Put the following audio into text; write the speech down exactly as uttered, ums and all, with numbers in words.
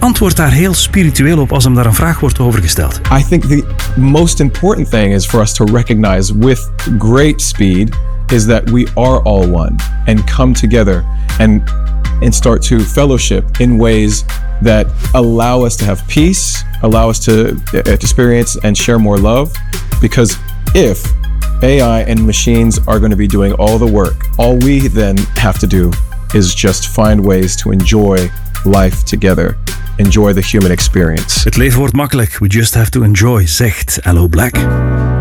antwoordt daar heel spiritueel op als hem daar een vraag wordt over gesteld. I think the most important thing is for us to recognize with great speed is that we are all one and come together and and start to fellowship in ways that allow us to have peace, allow us to experience and share more love. Because if A I and machines are going to be doing all the work, all we then have to do is just find ways to enjoy life together. Enjoy the human experience. Het leven wordt makkelijk. We just have to enjoy, zegt Aloe Blacc.